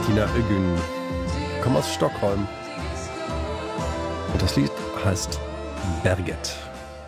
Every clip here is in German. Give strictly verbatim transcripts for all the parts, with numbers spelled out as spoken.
Tina Ögün, komme aus Stockholm. Und das Lied heißt Berget.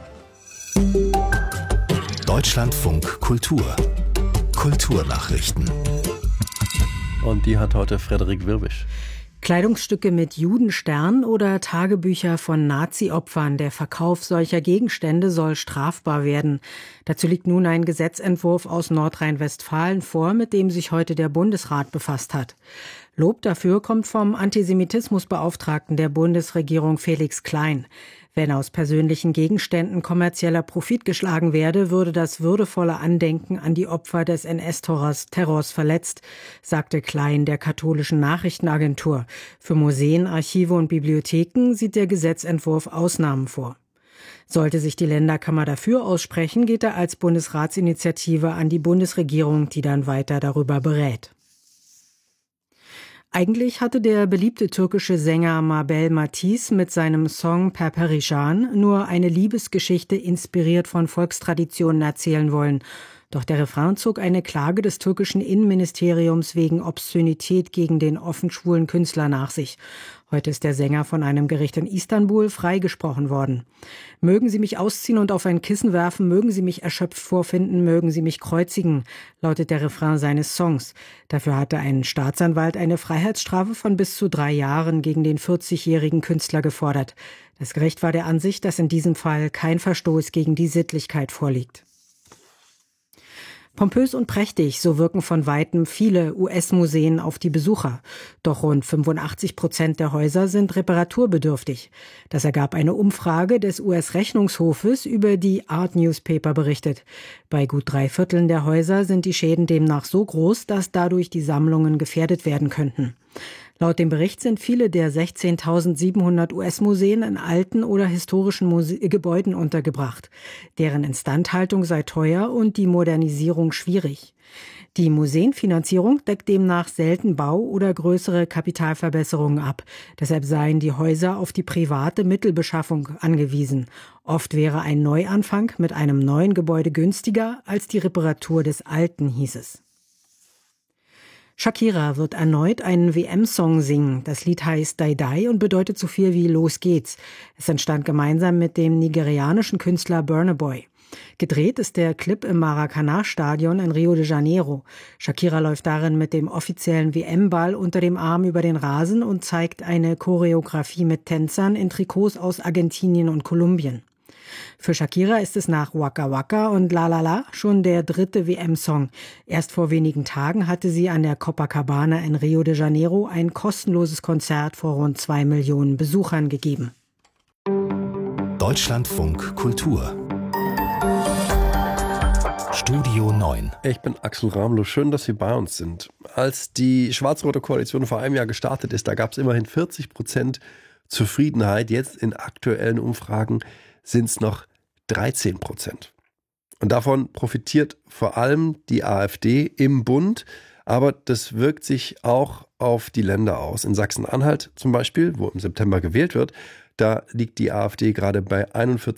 Deutschlandfunk Kultur. Kulturnachrichten. Und die hat heute Frederik Wirbisch. Kleidungsstücke mit Judenstern oder Tagebücher von Nazi-Opfern. Der Verkauf solcher Gegenstände soll strafbar werden. Dazu liegt nun ein Gesetzentwurf aus Nordrhein-Westfalen vor, mit dem sich heute der Bundesrat befasst hat. Lob dafür kommt vom Antisemitismusbeauftragten der Bundesregierung Felix Klein. Wenn aus persönlichen Gegenständen kommerzieller Profit geschlagen werde, würde das würdevolle Andenken an die Opfer des N S-Terrors verletzt, sagte Klein der katholischen Nachrichtenagentur. Für Museen, Archive und Bibliotheken sieht der Gesetzentwurf Ausnahmen vor. Sollte sich die Länderkammer dafür aussprechen, geht er als Bundesratsinitiative an die Bundesregierung, die dann weiter darüber berät. Eigentlich hatte der beliebte türkische Sänger Mabel Matiz mit seinem Song Perperişan nur eine Liebesgeschichte inspiriert von Volkstraditionen erzählen wollen. Doch der Refrain zog eine Klage des türkischen Innenministeriums wegen Obszönität gegen den offen schwulen Künstler nach sich. Heute ist der Sänger von einem Gericht in Istanbul freigesprochen worden. Mögen Sie mich ausziehen und auf ein Kissen werfen, mögen Sie mich erschöpft vorfinden, mögen Sie mich kreuzigen, lautet der Refrain seines Songs. Dafür hatte ein Staatsanwalt eine Freiheitsstrafe von bis zu drei Jahren gegen den vierzigjährigen Künstler gefordert. Das Gericht war der Ansicht, dass in diesem Fall kein Verstoß gegen die Sittlichkeit vorliegt. Pompös und prächtig, so wirken von Weitem viele U S-Museen auf die Besucher. Doch rund fünfundachtzig Prozent der Häuser sind reparaturbedürftig. Das ergab eine Umfrage des U S-Rechnungshofes, über die Art Newspaper berichtet. Bei gut drei Vierteln der Häuser sind die Schäden demnach so groß, dass dadurch die Sammlungen gefährdet werden könnten. Laut dem Bericht sind viele der sechzehntausendsiebenhundert U S-Museen in alten oder historischen Muse- Gebäuden untergebracht. Deren Instandhaltung sei teuer und die Modernisierung schwierig. Die Museenfinanzierung deckt demnach selten Bau- oder größere Kapitalverbesserungen ab. Deshalb seien die Häuser auf die private Mittelbeschaffung angewiesen. Oft wäre ein Neuanfang mit einem neuen Gebäude günstiger als die Reparatur des alten, hieß es. Shakira wird erneut einen W M-Song singen. Das Lied heißt Dai Dai und bedeutet so viel wie Los geht's. Es entstand gemeinsam mit dem nigerianischen Künstler Burna Boy. Gedreht ist der Clip im Maracanã-Stadion in Rio de Janeiro. Shakira läuft darin mit dem offiziellen W M-Ball unter dem Arm über den Rasen und zeigt eine Choreografie mit Tänzern in Trikots aus Argentinien und Kolumbien. Für Shakira ist es nach Waka Waka und La La La schon der dritte W M-Song. Erst vor wenigen Tagen hatte sie an der Copacabana in Rio de Janeiro ein kostenloses Konzert vor rund zwei Millionen Besuchern gegeben. Deutschlandfunk Kultur. Studio neun. Ich bin Axel Ramlow. Schön, dass Sie bei uns sind. Als die schwarz-rote Koalition vor einem Jahr gestartet ist, da gab es immerhin vierzig Prozent Zufriedenheit. Jetzt in aktuellen Umfragen sind es noch dreizehn Prozent. Und davon profitiert vor allem die AfD im Bund, aber das wirkt sich auch auf die Länder aus. In Sachsen-Anhalt zum Beispiel, wo im September gewählt wird, da liegt die AfD gerade bei einundvierzig